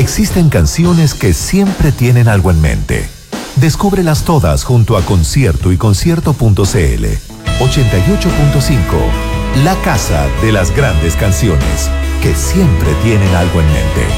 Existen canciones que siempre tienen algo en mente. Descúbrelas todas junto a Concierto y Concierto.cl. 88.5. La casa de las grandes canciones que siempre tienen algo en mente.